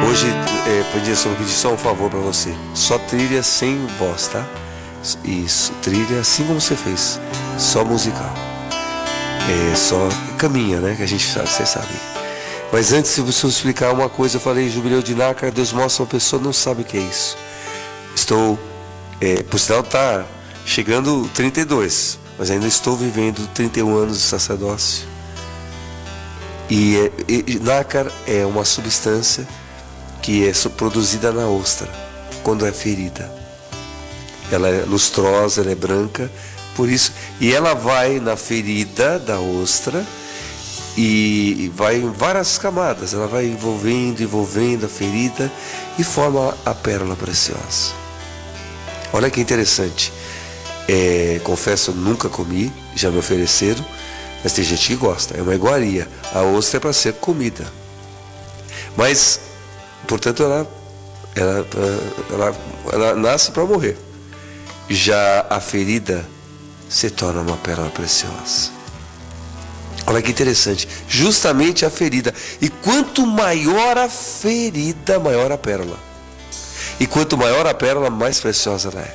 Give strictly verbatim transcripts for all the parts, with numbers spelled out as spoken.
Hoje, é, pedir, só, vou pedir só um favor para você. Só trilha sem voz, tá? Isso, trilha assim como você fez. Só musical. É, só caminha, né? Que a gente sabe, você sabe. Mas antes, se você explicar uma coisa, eu falei, Jubileu de Nácar, Deus mostra uma pessoa não sabe o que é isso. Estou, é, por sinal, tá chegando trinta e dois, mas ainda estou vivendo trinta e um anos de sacerdócio. E, é, e nácar é uma substância que é produzida na ostra, quando é ferida. Ela é lustrosa, ela é branca, por isso, e ela vai na ferida da ostra e vai em várias camadas, ela vai envolvendo, envolvendo a ferida e forma a pérola preciosa. Olha que interessante. É, confesso, nunca comi, já me ofereceram, mas tem gente que gosta, é uma iguaria. A ostra é para ser comida. Mas, portanto, ela, ela, ela, ela nasce para morrer. Já a ferida se torna uma pérola preciosa. Olha que interessante, justamente a ferida. E quanto maior a ferida, maior a pérola. E quanto maior a pérola, mais preciosa ela é.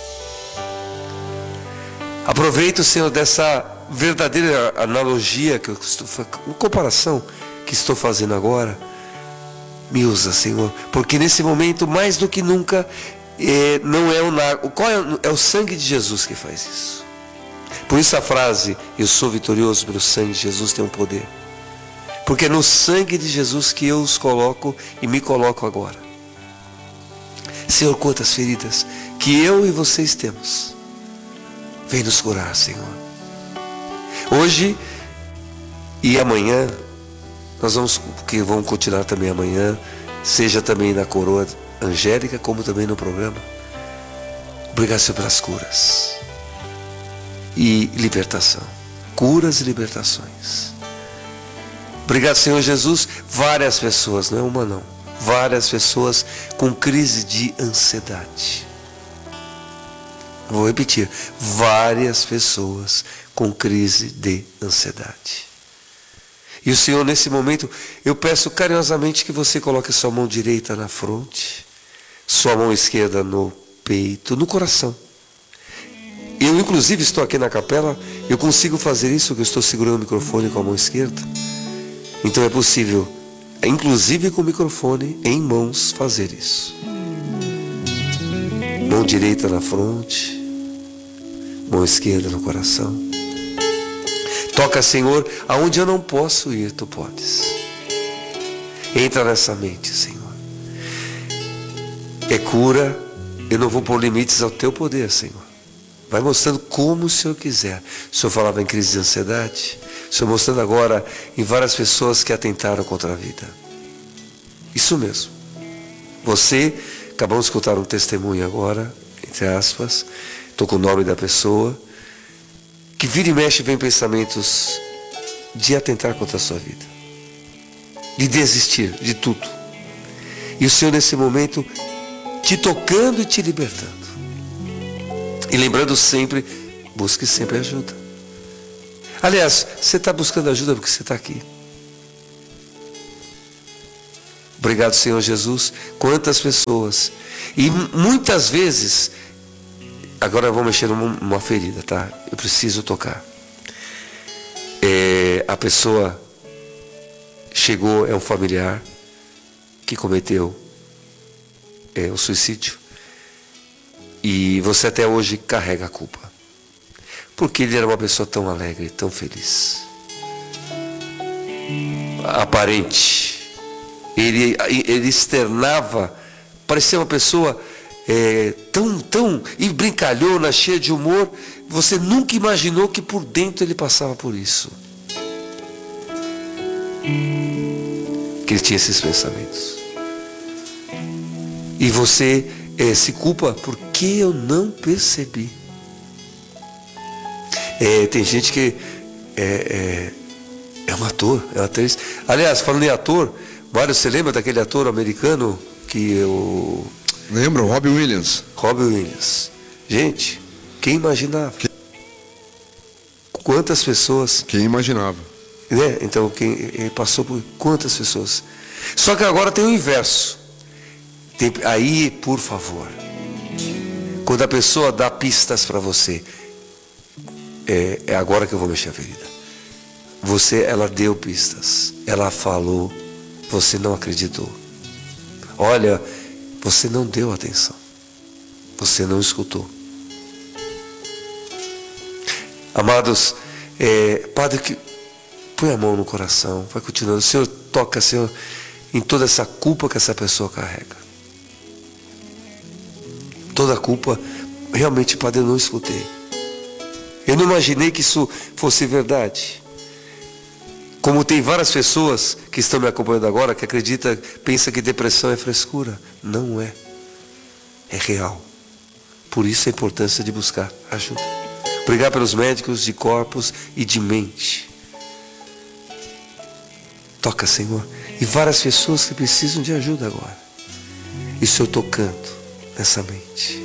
Aproveito, Senhor, dessa verdadeira analogia, que eu estou, comparação que estou fazendo agora. Me usa, Senhor, porque nesse momento, mais do que nunca, é, não é o, qual é, é o sangue de Jesus que faz isso. Por isso a frase, eu sou vitorioso pelo sangue de Jesus, tem um poder. Porque é no sangue de Jesus que eu os coloco e me coloco agora. Senhor, quantas feridas que eu e vocês temos. Vem nos curar, Senhor. Hoje e amanhã, nós vamos, que vamos continuar também amanhã, seja também na coroa angélica, como também no programa. Obrigado, Senhor, pelas curas e libertação. Curas e libertações. Obrigado, Senhor Jesus. Várias pessoas, não é uma não, várias pessoas com crise de ansiedade. Vou repetir, várias pessoas com crise de ansiedade. E o Senhor, nesse momento, eu peço carinhosamente que você coloque sua mão direita na fronte, sua mão esquerda no peito, no coração. Eu, inclusive, estou aqui na capela, eu consigo fazer isso, porque eu estou segurando o microfone com a mão esquerda. Então é possível, inclusive com o microfone em mãos, fazer isso. Mão direita na fronte, mão esquerda no coração. Toca, Senhor, aonde eu não posso ir, Tu podes. Entra nessa mente, Senhor. É cura, eu não vou pôr limites ao Teu poder, Senhor. Vai mostrando como o Senhor quiser. O Senhor falava em crise de ansiedade. O Senhor mostrando agora em várias pessoas que atentaram contra a vida. Isso mesmo. Você, acabamos de escutar um testemunho agora, entre aspas, estou com o nome da pessoa, que vira e mexe vem pensamentos de atentar contra a sua vida, de desistir de tudo. E o Senhor nesse momento te tocando e te libertando. E lembrando sempre, busque sempre ajuda. Aliás, você está buscando ajuda porque você está aqui. Obrigado, Senhor Jesus. Quantas pessoas. E muitas vezes, agora eu vou mexer numa, numa ferida, tá? Eu preciso tocar. É, a pessoa chegou, é um familiar que cometeu é, o suicídio. E você até hoje carrega a culpa. Porque ele era uma pessoa tão alegre, tão feliz. Aparente. Ele, ele externava, parecia uma pessoa é, tão, tão, e brincalhona, cheia de humor. Você nunca imaginou que por dentro ele passava por isso. Que ele tinha esses pensamentos. E você é, se culpa porque eu não percebi. É, tem gente que é, é, é um ator, é uma atriz. Aliás, falando em ator, Mário, você lembra daquele ator americano que eu... Lembro, Robin Williams. Robin Williams. Gente, quem imaginava? Que... Quantas pessoas... Quem imaginava? Né? Então, quem passou por quantas pessoas? Só que agora tem o inverso. Tem, aí, por favor, quando a pessoa dá pistas para você, é, é agora que eu vou mexer a ferida. Você, ela deu pistas, ela falou, você não acreditou. Olha, você não deu atenção, você não escutou. Amados, é, Padre, que põe a mão no coração, vai continuando. O Senhor toca, Senhor, em toda essa culpa que essa pessoa carrega. Toda a culpa, realmente, Padre, eu não escutei. Eu não imaginei que isso fosse verdade. Como tem várias pessoas que estão me acompanhando agora que acreditam, pensam que depressão é frescura. Não é. É real. Por isso a importância de buscar ajuda. Obrigado pelos médicos de corpos e de mente. Toca, Senhor. E várias pessoas que precisam de ajuda agora. E o Senhor tocando nessa mente.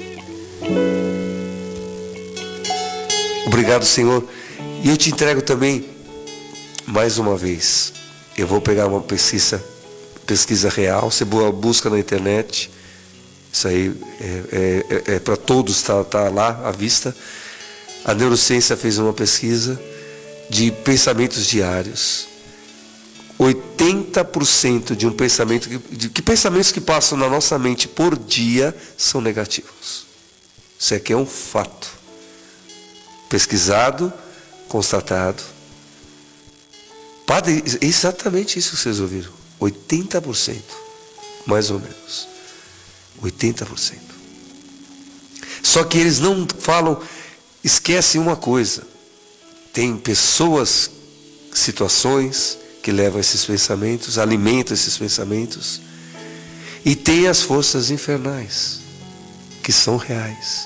Obrigado, Senhor. E eu te entrego também, mais uma vez, eu vou pegar uma pesquisa, pesquisa real, você busca na internet, isso aí é, é, é para todos, está tá lá à vista. A neurociência fez uma pesquisa de pensamentos diários. oitenta por cento de um pensamento, de que pensamentos que passam na nossa mente por dia são negativos. Isso aqui é um fato. Pesquisado, constatado. Padre, é exatamente isso que vocês ouviram. oitenta por cento, mais ou menos. oitenta por cento. Só que eles não falam, esquecem uma coisa. Tem pessoas, situações que levam esses pensamentos, alimentam esses pensamentos. E tem as forças infernais, que são reais.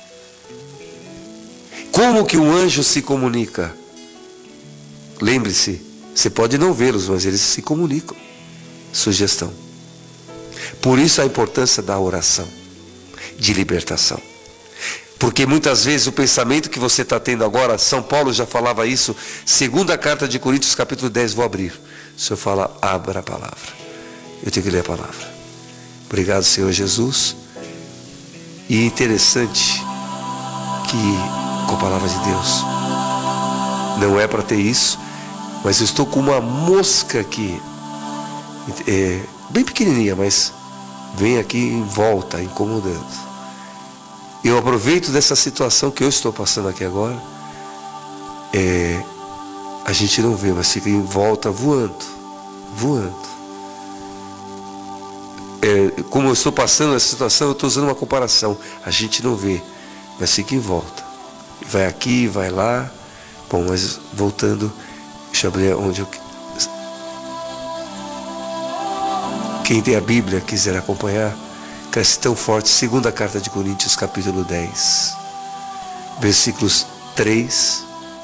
Como que um anjo se comunica? Lembre-se, você pode não vê-los, mas eles se comunicam. Sugestão. Por isso a importância da oração, de libertação. Porque muitas vezes o pensamento que você está tendo agora, São Paulo já falava isso, segunda carta de Coríntios, capítulo dez, vou abrir. O Senhor fala, abra a palavra. Eu tenho que ler a palavra. Obrigado, Senhor Jesus. E interessante que com a palavra de Deus, não é para ter isso, mas eu estou com uma mosca aqui, é, bem pequenininha, mas vem aqui em volta, incomodando. Eu aproveito dessa situação que eu estou passando aqui agora, é, a gente não vê, mas fica em volta voando, voando. É, como eu estou passando essa situação, eu estou usando uma comparação, a gente não vê, mas fica em volta. Vai aqui, vai lá. Bom, mas voltando, deixa eu abrir onde eu... Quem tem a Bíblia, quiser acompanhar, cresce tão forte, segunda carta de Coríntios, capítulo dez, versículos três.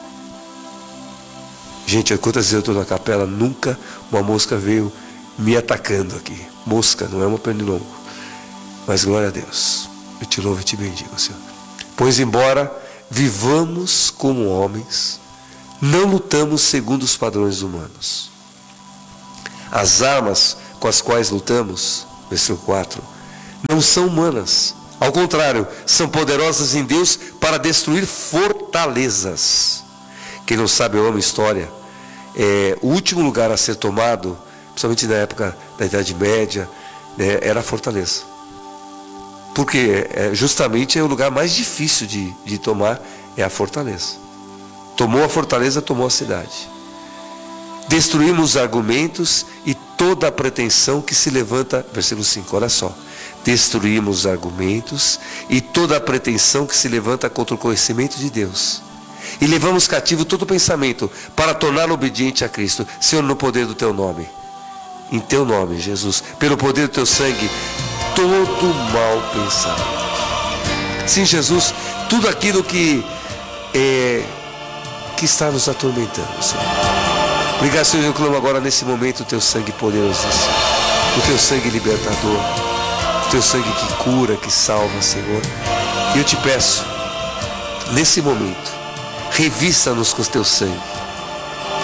Gente, quantas vezes eu estou na capela, nunca uma mosca veio me atacando aqui. Mosca, não é uma pernilongo. Mas glória a Deus. Eu te louvo e te bendigo, Senhor. Pois embora vivamos como homens, não lutamos segundo os padrões humanos. As armas com as quais lutamos, versículo quatro, não são humanas. Ao contrário, são poderosas em Deus para destruir fortalezas. Quem não sabe, eu amo história. É, o último lugar a ser tomado, principalmente na época da Idade Média, né, era a fortaleza. Porque é, justamente é o lugar mais difícil de, de tomar, é a fortaleza. Tomou a fortaleza, tomou a cidade. Destruímos os argumentos e toda a pretensão que se levanta, versículo cinco, olha só. Destruímos os argumentos e toda a pretensão que se levanta contra o conhecimento de Deus. E levamos cativo todo pensamento para torná-lo obediente a Cristo. Senhor, no poder do teu nome, em teu nome, Jesus, pelo poder do teu sangue, todo mal pensamento. Sim, Jesus, tudo aquilo que é, que está nos atormentando, Senhor. Obrigado, Senhor, eu clamo agora nesse momento o teu sangue poderosíssimo, o teu sangue libertador, o teu sangue que cura, que salva, Senhor. E eu te peço, nesse momento, revista-nos com o teu sangue.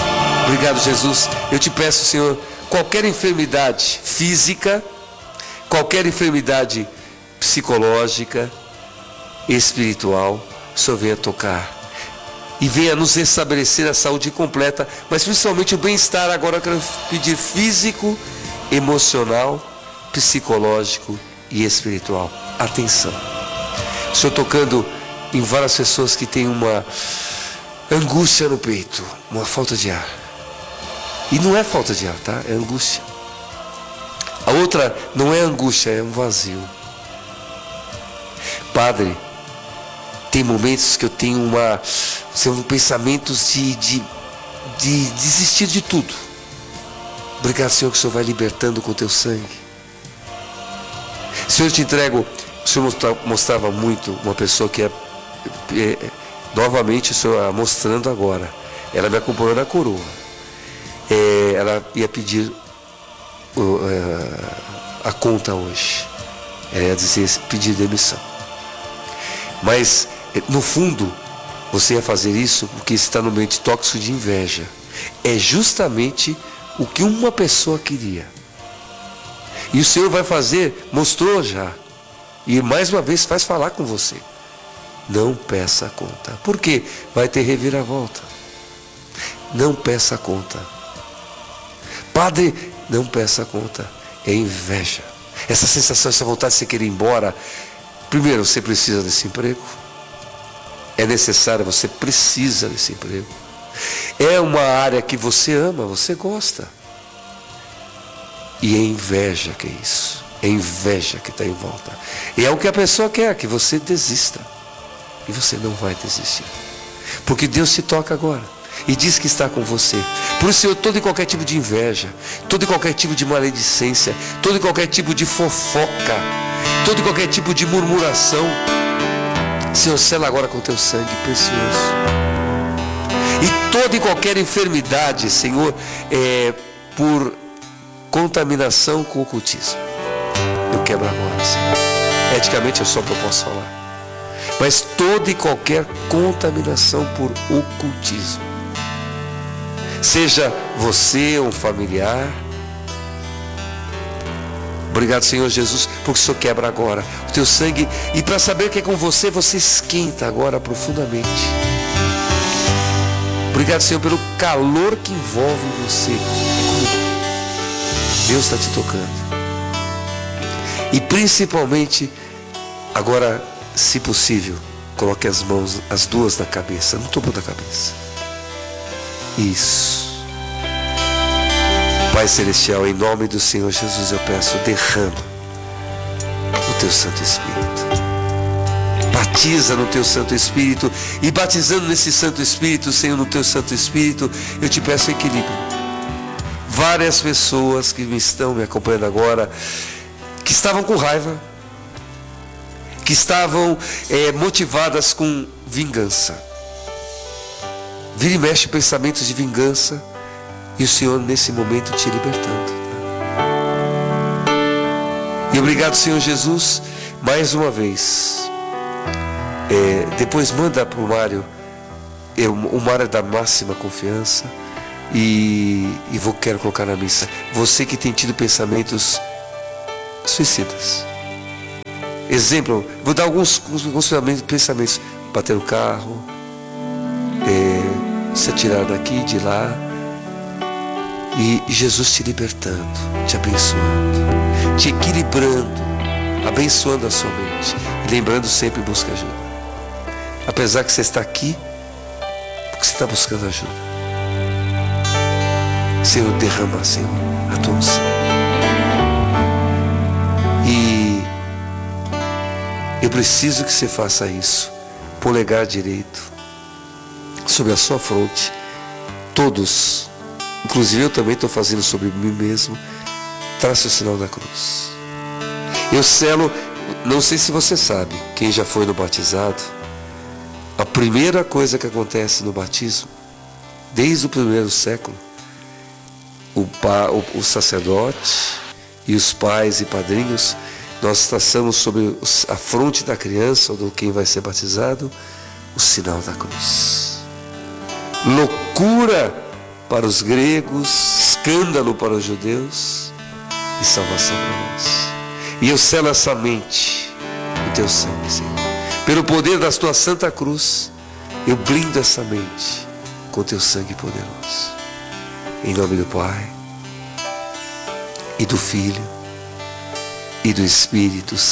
Obrigado, Jesus. Eu te peço, Senhor, qualquer enfermidade física, qualquer enfermidade psicológica, espiritual, o Senhor venha tocar e venha nos restabelecer a saúde completa, mas principalmente o bem-estar. Agora eu quero pedir físico, emocional, psicológico e espiritual. Atenção. O Senhor tocando em várias pessoas que têm uma angústia no peito, uma falta de ar. E não é falta de ar, tá? É angústia. A outra não é angústia, é um vazio. Padre, tem momentos que eu tenho uma, são pensamentos de, de, de desistir de tudo. Obrigado, Senhor, que o Senhor vai libertando com o teu sangue. Senhor, eu te entrego. O Senhor mostrava muito uma pessoa que é, é novamente o Senhor mostrando agora. Ela me acompanhou na coroa. É, ela ia pedir uh, a conta hoje. Ela ia dizer, pedir demissão. Mas, no fundo, você ia fazer isso porque está no ambiente tóxico de inveja. É justamente o que uma pessoa queria. E o Senhor vai fazer, mostrou já. E mais uma vez faz falar com você. Não peça a conta. Por quê? Vai ter reviravolta. Não peça a conta. Padre, não peça a conta. É inveja. Essa sensação, essa vontade de você querer ir embora. Primeiro, você precisa desse emprego. É necessário, você precisa desse emprego. É uma área que você ama, você gosta. E é inveja que é isso. É inveja que está em volta. E é o que a pessoa quer, que você desista. E você não vai desistir. Porque Deus te toca agora. E diz que está com você. Por isso, Senhor, todo e qualquer tipo de inveja, todo e qualquer tipo de maledicência, todo e qualquer tipo de fofoca, todo e qualquer tipo de murmuração, Senhor, sela agora com teu sangue precioso. E toda e qualquer enfermidade, Senhor, é por contaminação com o ocultismo, eu quebro agora, Senhor. Eticamente é só o que eu posso falar. Mas toda e qualquer contaminação por ocultismo, seja você ou um familiar, obrigado, Senhor Jesus, porque o Senhor quebra agora o teu sangue. E para saber que é com você, você esquenta agora profundamente. Obrigado, Senhor, pelo calor que envolve você. Deus está te tocando. E principalmente, agora, se possível, coloque as mãos, as duas na cabeça, no topo da cabeça. Isso. Pai Celestial, em nome do Senhor Jesus, eu peço, derrama o teu Santo Espírito. Batiza no teu Santo Espírito. E batizando nesse Santo Espírito, Senhor, no teu Santo Espírito, eu te peço equilíbrio. Várias pessoas que me estão me acompanhando agora, que estavam com raiva, que estavam é, motivadas com vingança. Vira e mexe pensamentos de vingança. E o Senhor nesse momento te libertando. E obrigado, Senhor Jesus, mais uma vez. É, depois manda para o Mário. É, o Mário é da máxima confiança. E, e vou, quero colocar na missa. Você que tem tido pensamentos suicidas. Exemplo, vou dar alguns, alguns pensamentos. Bater o carro. É, se atirar daqui, de lá. E Jesus te libertando, te abençoando, te equilibrando, abençoando a sua mente. E lembrando sempre, busca ajuda. Apesar que você está aqui, porque você está buscando ajuda. Senhor, derrama, Senhor, a tua unção. E eu preciso que você faça isso. Polegar direito, sobre a sua fronte, todos. Inclusive eu também estou fazendo sobre mim mesmo. Trace o sinal da cruz. Eu selo, não sei se você sabe, quem já foi no batizado, a primeira coisa que acontece no batismo, desde o primeiro século, o, pa, o, o sacerdote e os pais e padrinhos, nós traçamos sobre a fronte da criança ou de quem vai ser batizado, o sinal da cruz. Loucura para os gregos, escândalo para os judeus e salvação para nós. E eu selo essa mente com teu sangue, Senhor. Pelo poder da tua santa cruz, eu blindo essa mente com teu sangue poderoso. Em nome do Pai, e do Filho, e do Espírito Santo.